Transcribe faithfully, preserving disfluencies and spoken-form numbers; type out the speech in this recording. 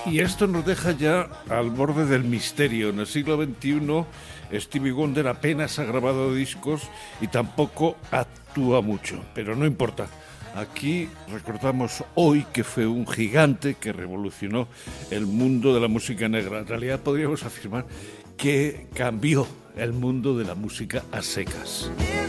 Y esto nos deja ya al borde del misterio. En el siglo veintiuno, Stevie Wonder apenas ha grabado discos y tampoco actúa mucho, pero no importa. Aquí recordamos hoy que fue un gigante que revolucionó el mundo de la música negra. En realidad podríamos afirmar que cambió el mundo de la música a secas.